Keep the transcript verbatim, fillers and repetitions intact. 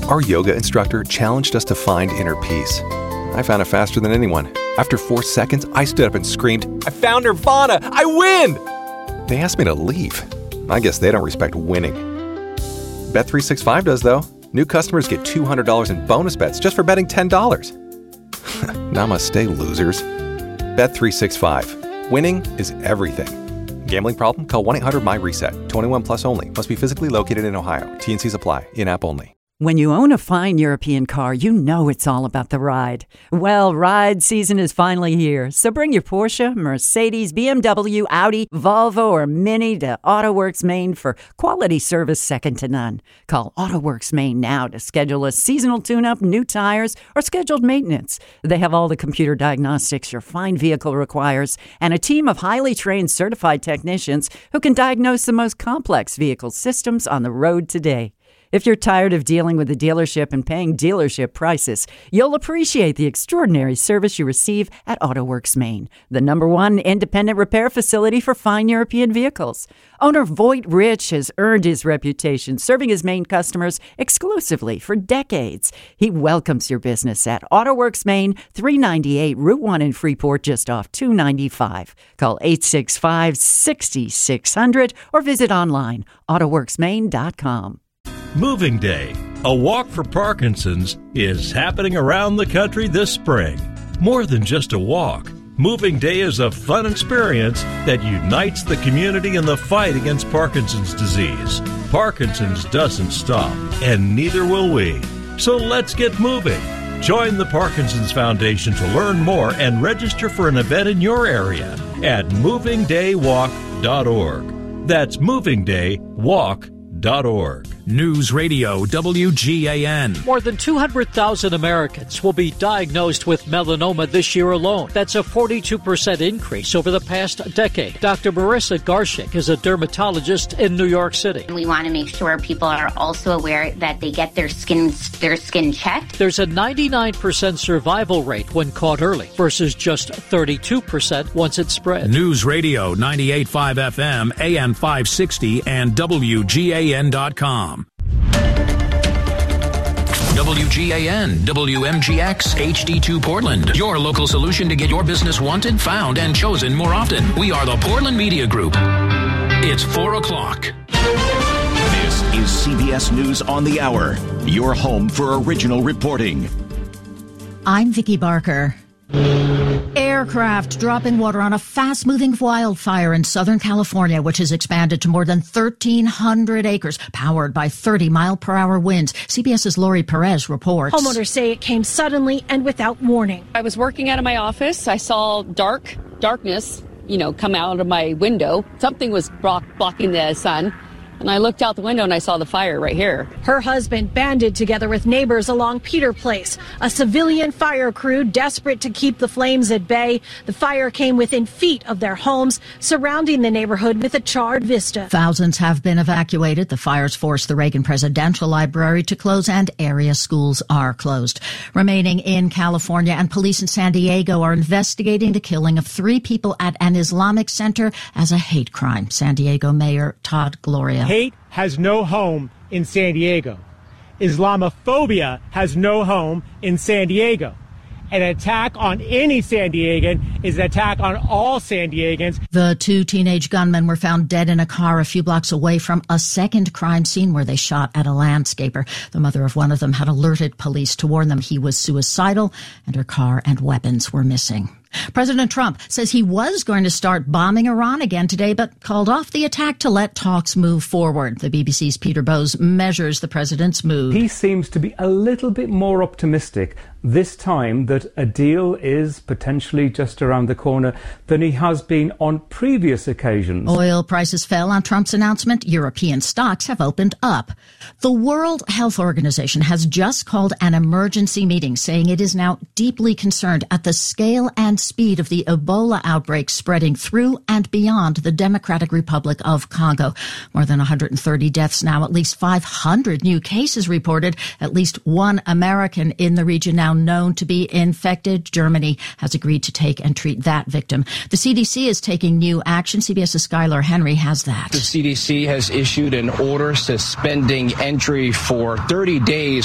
Our yoga instructor challenged us to find inner peace. I found it faster than anyone. After four seconds, I stood up and screamed, "I found Nirvana! I win!" They asked me to leave. I guess they don't respect winning. Bet three sixty-five does, though. New customers get two hundred dollars in bonus bets just for betting ten dollars. Namaste, losers. Bet three sixty-five. Winning is everything. Gambling problem? Call one eight hundred M Y reset. twenty-one plus only. Must be physically located in Ohio. T and C's apply. In-app only. When you own a fine European car, you know it's all about the ride. Well, ride season is finally here, so bring your Porsche, Mercedes, B M W, Audi, Volvo, or Mini to AutoWorks Maine for quality service second to none. Call AutoWorks Maine now to schedule a seasonal tune-up, new tires, or scheduled maintenance. They have all the computer diagnostics your fine vehicle requires and a team of highly trained certified technicians who can diagnose the most complex vehicle systems on the road today. If you're tired of dealing with the dealership and paying dealership prices, you'll appreciate the extraordinary service you receive at AutoWorks Maine, the number one independent repair facility for fine European vehicles. Owner Voight Rich has earned his reputation serving his Maine customers exclusively for decades. He welcomes your business at AutoWorks Maine, three ninety-eight Route one in Freeport, just off two ninety-five. Call eight six five, six six zero zero or visit online, auto works maine dot com. Moving Day, a walk for Parkinson's, is happening around the country this spring. More than just a walk, Moving Day is a fun experience that unites the community in the fight against Parkinson's disease. Parkinson's doesn't stop, and neither will we. So let's get moving. Join the Parkinson's Foundation to learn more and register for an event in your area at moving day walk dot org. That's moving day walk dot org. News Radio W G A N. More than two hundred thousand Americans will be diagnosed with melanoma this year alone. That's a forty-two percent increase over the past decade. Doctor Marissa Garshik is a dermatologist in New York City. We want to make sure people are also aware that they get their skin their skin checked. There's a ninety-nine percent survival rate when caught early versus just thirty-two percent once it spreads. News Radio ninety-eight point five F M, A M five sixty, and W G A N dot com. W G A N, W M G X, H D two Portland. Your local solution to get your business wanted, found, and chosen more often. We are the Portland Media Group. It's four o'clock. This is C B S News on the Hour, your home for original reporting. I'm Vicki Barker. Aircraft dropping water on a fast-moving wildfire in Southern California, which has expanded to more than thirteen hundred acres, powered by thirty mile per hour winds. CBS's Lori Perez reports. Homeowners say it came suddenly and without warning. I was working out of my office. I saw dark, darkness, you know, come out of my window. Something was block, blocking the sun. And I looked out the window and I saw the fire right here. Her husband banded together with neighbors along Peter Place, a civilian fire crew desperate to keep the flames at bay. The fire came within feet of their homes, surrounding the neighborhood with a charred vista. Thousands have been evacuated. The fires forced the Reagan Presidential Library to close, and area schools are closed. Remaining in California, and police in San Diego are investigating the killing of three people at an Islamic center as a hate crime. San Diego Mayor Todd Gloria. Hate has no home in San Diego. Islamophobia has no home in San Diego. An attack on any San Diegan is an attack on all San Diegans. The two teenage gunmen were found dead in a car a few blocks away from a second crime scene where they shot at a landscaper. The mother of one of them had alerted police to warn them he was suicidal, and her car and weapons were missing. President Trump says he was going to start bombing Iran again today, but called off the attack to let talks move forward. The B B C's Peter Bowes measures the president's mood. He seems to be a little bit more optimistic this time that a deal is potentially just around the corner than he has been on previous occasions. Oil prices fell on Trump's announcement. European stocks have opened up. The World Health Organization has just called an emergency meeting, saying it is now deeply concerned at the scale and speed of the Ebola outbreak spreading through and beyond the Democratic Republic of Congo. More than one hundred thirty deaths now, at least five hundred new cases reported, at least one American in the region now known to be infected. Germany has agreed to take and treat that victim. The C D C is taking new action. CBS's Skylar Henry has that. The C D C has issued an order suspending entry for thirty days